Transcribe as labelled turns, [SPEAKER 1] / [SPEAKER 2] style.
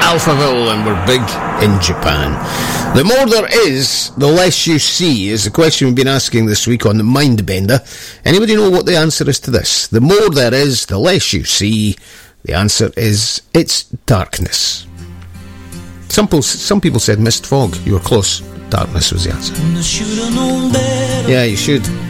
[SPEAKER 1] Alphaville, and we're big in Japan. The more there is, the less you see, is the question we've been asking this week on the Mindbender. Anybody know what the answer is to this? The more there is, the less you see. The answer is, it's darkness. Some people said mist fog. You were close. Darkness was the answer. Yeah, you should.